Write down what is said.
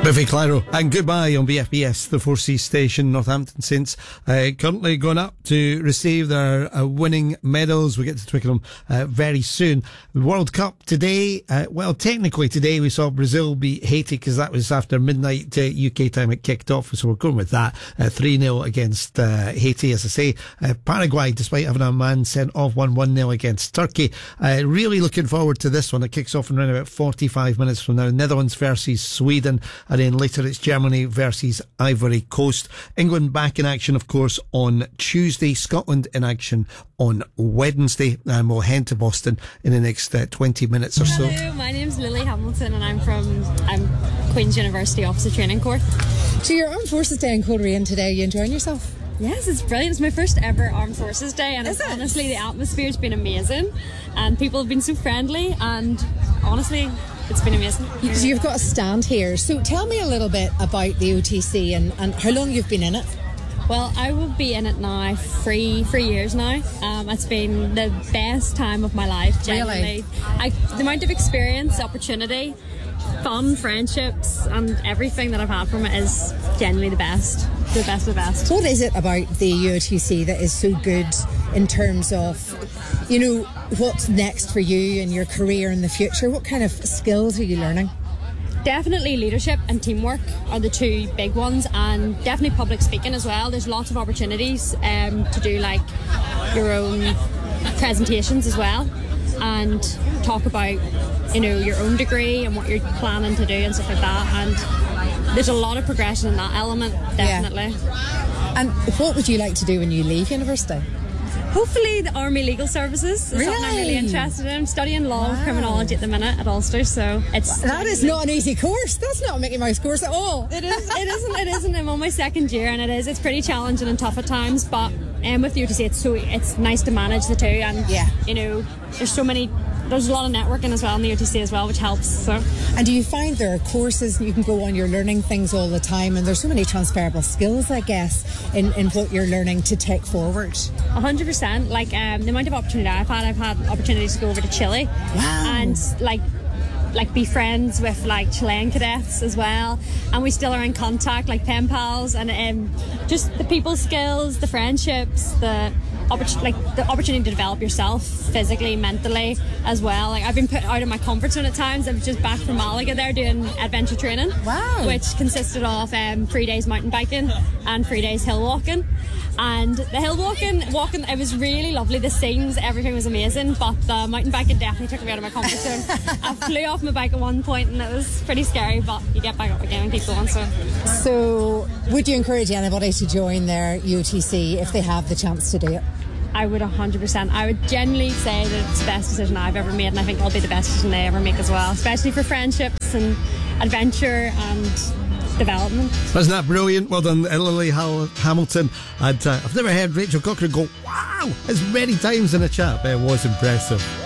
Biffy Clyro and goodbye on BFBS, the 4C station. Northampton Saints currently going up to receive their winning medals. We get to Twickenham very soon. The World Cup today, well, technically today we saw Brazil beat Haiti because that was after midnight UK time it kicked off, so we're going with that. 3-0 against Haiti, as I say. Paraguay, despite having a man sent off, won 1-0 against Turkey. Really looking forward to this one. It kicks off in around about 45 minutes from now. Netherlands versus Sweden. And then later it's Germany versus Ivory Coast. England back in action, of course, on Tuesday. Scotland in action on Wednesday. And we'll head to Boston in the next 20 minutes or so. Hello, my name's Lily Hamilton and I'm Queen's University Officer Training Corps. So your Armed Forces Day in Coleraine today, you enjoying yourself? Yes, it's brilliant. It's my first ever Armed Forces Day and honestly the atmosphere's been amazing and people have been so friendly and honestly it's been amazing. So you've got a stand here. So tell me a little bit about the OTC and how long you've been in it. Well, I will be in it now 3 years now. It's been the best time of my life, genuinely. Really? The amount of experience, opportunity, fun, friendships and everything that I've had from it is genuinely the best. The best of the best. What is it about the UOTC that is so good in terms of, you know, what's next for you and your career in the future? What kind of skills are you learning? Definitely leadership and teamwork are the two big ones, and definitely public speaking as well. There's lots of opportunities to do like your own presentations as well and talk about, you know, your own degree and what you're planning to do and stuff like that. And there's a lot of progression in that element, definitely. Yeah. And what would you like to do when you leave university? Hopefully the Army Legal Services is something I'm really interested in. I'm studying law and criminology at the minute at Ulster, so it's... That is not an easy course. That's not a Mickey Mouse course at all. It isn't. I'm on my second year and it's pretty challenging and tough at times, but with the UTC it's nice to manage the two and, you know, there's a lot of networking as well in the UTC as well, which helps. So. And do you find there are courses you can go on, you're learning things all the time, and there's so many transferable skills, I guess, in what you're learning to take forward? 100%. Like the amount of opportunity I've had opportunities to go over to Chile. Wow. And like be friends with like Chilean cadets as well, and we still are in contact, like pen pals, and just the people skills, the friendships, the opportunity to develop yourself physically, mentally as well. Like I've been put out of my comfort zone at times. I'm just back from Malaga there doing adventure training. Wow. Which consisted of 3 days mountain biking and 3 days hill walking. And the hill walking, it was really lovely. The scenes, everything was amazing, but the mountain biking definitely took me out of my comfort zone. I flew off my bike at one point and it was pretty scary, but you get back up again and keep going. So would you encourage anybody to join their UTC if they have the chance to do it? I would 100%. I would genuinely say that it's the best decision I've ever made, and I think it'll be the best decision they ever make as well, especially for friendships and adventure and development. Wasn't that brilliant? Well done, Lily Hamilton. And I've never heard Rachel Cochran go, wow, as many times in a chat. It was impressive.